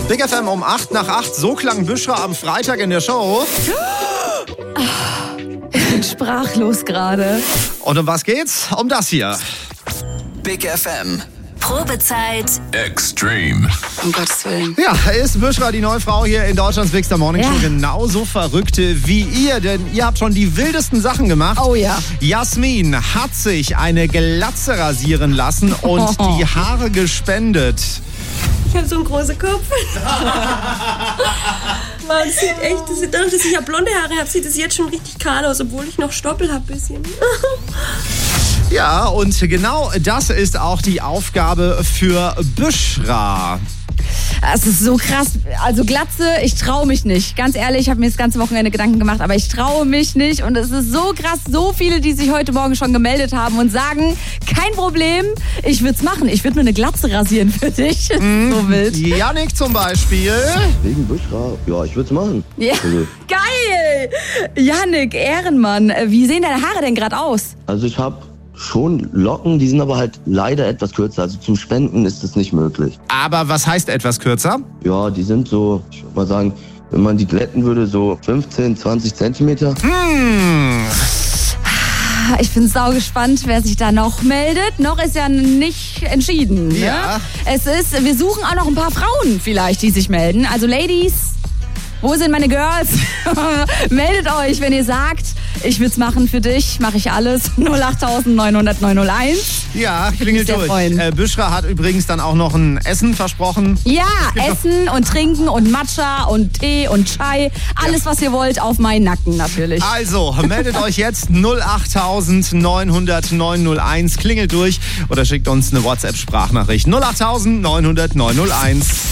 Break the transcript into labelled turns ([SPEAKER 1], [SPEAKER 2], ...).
[SPEAKER 1] Big FM um 8:08. So klang Büschra am Freitag in der Show.
[SPEAKER 2] Ich bin sprachlos gerade.
[SPEAKER 1] Und um was geht's? Um das hier.
[SPEAKER 3] Big FM.
[SPEAKER 4] Probezeit.
[SPEAKER 3] Extreme.
[SPEAKER 2] Um Gottes Willen.
[SPEAKER 1] Ja, ist Büschra die neue Frau hier in Deutschlands Big Star Morning Show
[SPEAKER 2] Ja.
[SPEAKER 1] genauso verrückte wie ihr? Denn ihr habt schon die wildesten Sachen gemacht.
[SPEAKER 2] Oh ja.
[SPEAKER 1] Jasmin hat sich eine Glatze rasieren lassen und die Haare gespendet.
[SPEAKER 5] Ich habe so einen großen Kopf. Man sieht echt, dadurch, dass ich ja blonde Haare habe, sieht es jetzt schon richtig kahl aus, obwohl ich noch Stoppel habe ein bisschen.
[SPEAKER 1] Ja, und genau das ist auch die Aufgabe für Büschra.
[SPEAKER 2] Es ist so krass. Also Glatze, ich traue mich nicht. Ganz ehrlich, ich habe mir das ganze Wochenende Gedanken gemacht, aber ich traue mich nicht. Und es ist so krass, so viele, die sich heute Morgen schon gemeldet haben und sagen, kein Problem, ich würde es machen. Ich würde mir eine Glatze rasieren für dich. So wild.
[SPEAKER 1] Yannick zum Beispiel.
[SPEAKER 6] Wegen Büschra? Ja, ich würde es machen.
[SPEAKER 2] Ja.
[SPEAKER 6] Also,
[SPEAKER 2] Geil! Yannick, Ehrenmann. Wie sehen deine Haare denn gerade aus?
[SPEAKER 6] also ich habe schon Locken, die sind aber halt leider etwas kürzer. Also zum Spenden ist es nicht möglich.
[SPEAKER 1] Aber was heißt etwas kürzer?
[SPEAKER 6] Ja, die sind so, ich würde mal sagen, wenn man die glätten würde, so 15, 20 Zentimeter.
[SPEAKER 2] Ich bin sau gespannt, wer sich da noch meldet. Noch ist ja nicht entschieden. Ne?
[SPEAKER 1] Ja.
[SPEAKER 2] Wir suchen auch noch ein paar Frauen vielleicht, die sich melden. Also Ladies, wo sind meine Girls? Meldet euch, wenn ihr sagt, ich will's machen für dich, mache ich alles. 08900 901.
[SPEAKER 1] Ja, klingelt
[SPEAKER 2] sehr
[SPEAKER 1] durch.
[SPEAKER 2] freuen.
[SPEAKER 1] Büschra hat übrigens dann auch noch ein Essen versprochen.
[SPEAKER 2] Ja, Essen und Trinken und Matcha und Tee und Chai. Alles, was ihr wollt, auf meinen Nacken natürlich.
[SPEAKER 1] Also, meldet euch jetzt 08900 901, klingelt durch oder schickt uns eine WhatsApp-Sprachnachricht 08900 901.